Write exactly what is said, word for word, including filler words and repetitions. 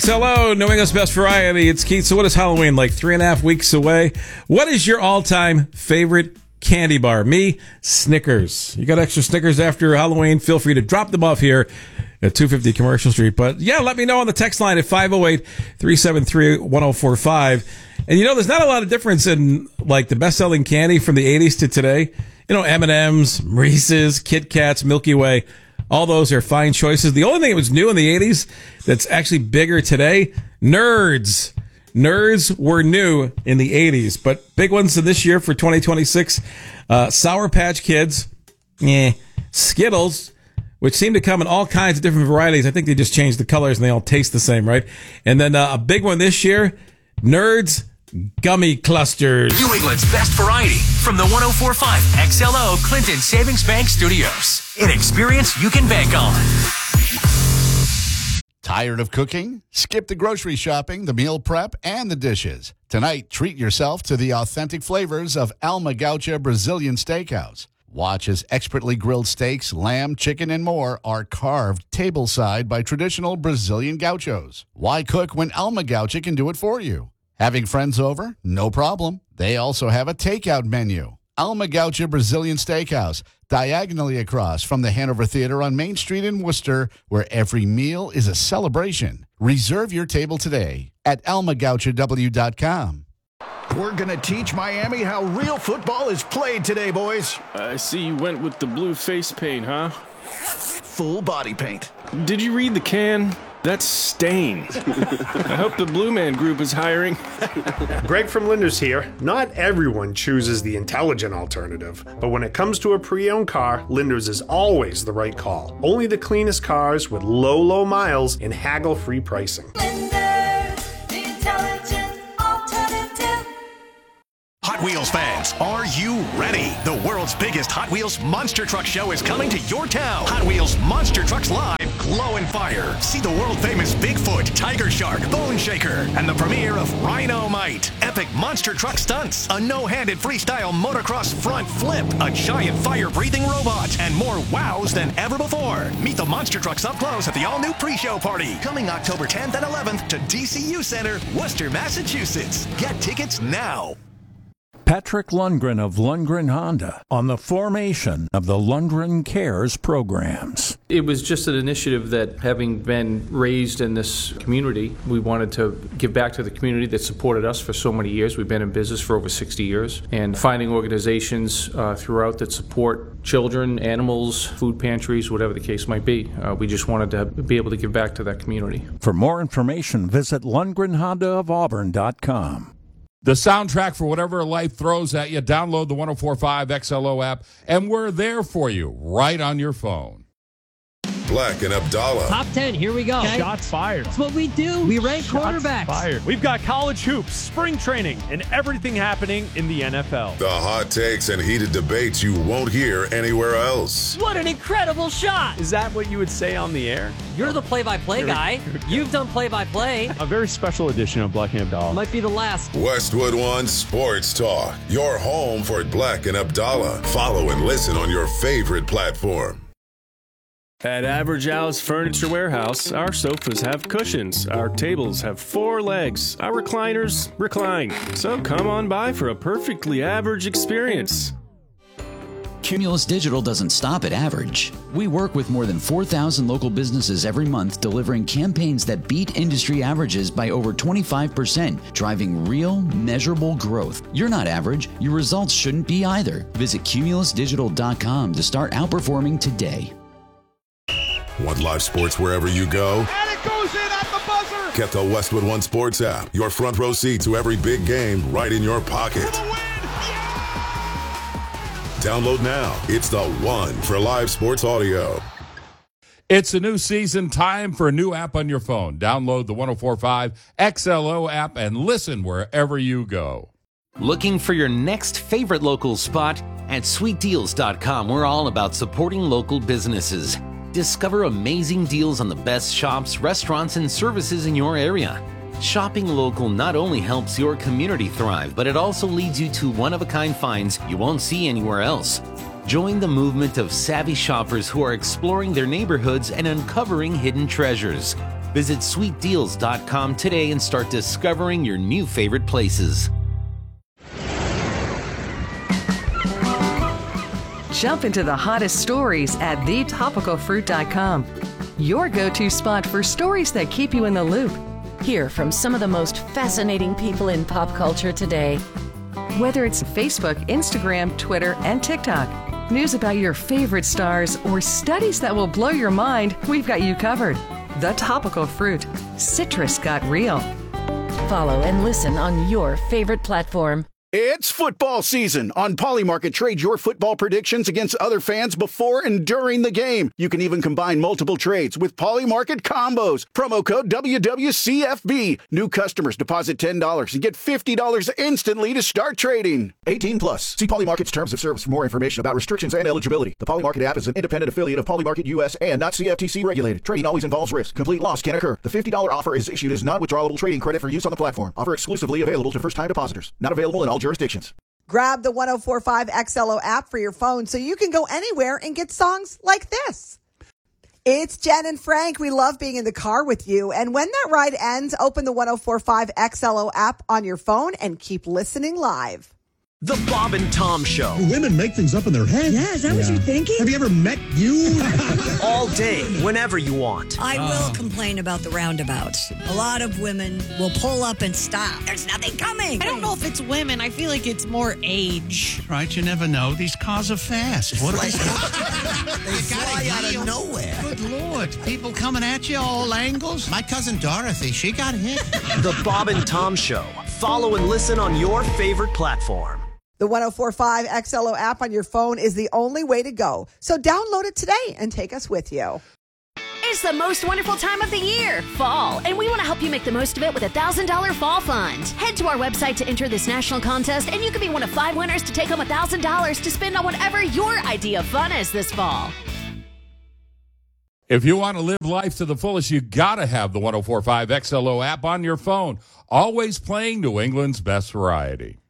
Hello, New England's best variety. It's Keith. So what is Halloween, like three and a half weeks away? What is your all-time favorite candy bar? Me, Snickers. You got extra Snickers after Halloween? Feel free to drop them off here at two fifty Commercial Street. But yeah, let me know on the text line at five oh eight, three seven three, one oh four five. And you know, there's not a lot of difference in like the best-selling candy from the eighties to today. You know, M and M's, Reese's, Kit Kats, Milky Way. All those are fine choices. The only thing that was new in the eighties that's actually bigger today, Nerds. Nerds were new in the eighties, but big ones this year for twenty twenty-six, uh, Sour Patch Kids, eh, Skittles, which seem to come in all kinds of different varieties. I think they just changed the colors and they all taste the same, right? And then uh, a big one this year, Nerds Gummy Clusters. New England's best variety from the one oh four point five X L O Clinton Savings Bank Studios. An experience you can bank on. Tired of cooking? Skip the grocery shopping, the meal prep, and the dishes. Tonight, treat yourself to the authentic flavors of Alma Gaucha Brazilian Steakhouse. Watch as expertly grilled steaks, lamb, chicken, and more are carved tableside by traditional Brazilian gauchos. Why cook when Alma Gaucha can do it for you? Having friends over? No problem. They also have a takeout menu. Alma Gaucha Brazilian Steakhouse, diagonally across from the Hanover Theater on Main Street in Worcester, where every meal is a celebration. Reserve your table today at alma gaucha w dot com. We're going to teach Miami how real football is played today, boys. I see you went with the blue face paint, huh? Full body paint. Did you read the can? That's Stain. I hope the Blue Man Group is hiring. Greg from Linders here. Not everyone chooses the intelligent alternative, but when it comes to a pre-owned car, Linders is always the right call. Only the cleanest cars with low, low miles and haggle-free pricing. Linders, the intelligent alternative. Hot Wheels fans, are you ready? The world's biggest Hot Wheels Monster Truck Show is coming to your town. Hot Wheels Monster Trucks Live, Glow and Fire. See the world-famous Bigfoot, Tiger Shark, Bone Shaker, and the premiere of Rhino-Mite. Epic monster truck stunts, a no-handed freestyle motocross front flip, a giant fire-breathing robot, and more wows than ever before. Meet the monster trucks up close at the all-new pre-show party, coming October tenth and eleventh to D C U Center, Worcester, Massachusetts. Get tickets now. Patrick Lundgren of Lundgren Honda on the formation of the Lundgren Cares programs. It was just an initiative that, having been raised in this community, we wanted to give back to the community that supported us for so many years. We've been in business for over sixty years, and finding organizations uh, throughout that support children, animals, food pantries, whatever the case might be. Uh, we just wanted to be able to give back to that community. For more information, visit Lundgren Honda of Auburn dot com. The soundtrack for whatever life throws at you. Download the one oh four point five X L O app, and we're there for you right on your phone. Black and Abdallah. Top ten, here we go. Okay. Shots fired. That's what we do. We rank Shots quarterbacks. Fired. We've got college hoops, spring training, and everything happening in the N F L. The hot takes and heated debates you won't hear anywhere else. What an incredible shot. Is that what you would say on the air? You're the play-by-play guy. You've done play-by-play. A very special edition of Black and Abdallah. Might be the last. Westwood One Sports Talk. Your home for Black and Abdallah. Follow and listen on your favorite platform. At Average Al's Furniture Warehouse, our sofas have cushions, our tables have four legs, our recliners recline. So come on by for a perfectly average experience. Cumulus Digital doesn't stop at average. We work with more than four thousand local businesses every month, delivering campaigns that beat industry averages by over twenty-five percent, driving real, measurable growth. You're not average. Your results shouldn't be either. Visit cumulus digital dot com to start outperforming today. Want live sports wherever you go? And it goes in at the buzzer! Get the Westwood One Sports app. Your front row seat to every big game right in your pocket. For the win! Yeah! Download now. It's the one for live sports audio. It's a new season, time for a new app on your phone. Download the one oh four point five X L O app and listen wherever you go. Looking for your next favorite local spot? At sweet deals dot com, we're all about supporting local businesses. Discover amazing deals on the best shops, restaurants, and services in your area. Shopping local not only helps your community thrive, but it also leads you to one-of-a-kind finds you won't see anywhere else. Join the movement of savvy shoppers who are exploring their neighborhoods and uncovering hidden treasures. Visit sweet deals dot com today and start discovering your new favorite places. Jump into the hottest stories at the topical fruit dot com. Your go-to spot for stories that keep you in the loop. Hear from some of the most fascinating people in pop culture today. Whether it's Facebook, Instagram, Twitter, and TikTok, news about your favorite stars, or studies that will blow your mind, we've got you covered. The Topical Fruit. Citrus got real. Follow and listen on your favorite platform. It's football season. On Polymarket, trade your football predictions against other fans before and during the game. You can even combine multiple trades with Polymarket combos. Promo code W W C F B. New customers deposit ten dollars and get fifty dollars instantly to start trading. eighteen plus. See Polymarket's terms of service for more information about restrictions and eligibility. The Polymarket app is an independent affiliate of Polymarket U S and not C F T C regulated. Trading always involves risk. Complete loss can occur. The fifty dollars offer is issued as non-withdrawable trading credit for use on the platform. Offer exclusively available to first-time depositors. Not available in all jurisdictions. Grab the one oh four point five X L O app for your phone so you can go anywhere and get songs like this. It's Jen and Frank. We love being in the car with you. And when that ride ends, open the one oh four point five X L O app on your phone and keep listening live. The Bob and Tom Show. Women make things up in their head. Yeah, is that yeah. what you're thinking? Have you ever met you? All day, whenever you want. I oh. will complain about the roundabouts. A lot of women will pull up and stop. There's nothing coming. I don't know if it's women. I feel like it's more age. Right, you never know. These cars are fast. What are they? They fly out of nowhere. Good Lord. People coming at you all angles. My cousin Dorothy, she got hit. The Bob and Tom Show. Follow and listen on your favorite platform. The one oh four point five X L O app on your phone is the only way to go. So download it today and take us with you. It's the most wonderful time of the year, fall, and we want to help you make the most of it with a one thousand dollars Fall Fund. Head to our website to enter this national contest, and you could be one of five winners to take home one thousand dollars to spend on whatever your idea of fun is this fall. If you want to live life to the fullest, you got to have the one oh four point five X L O app on your phone, always playing New England's best variety.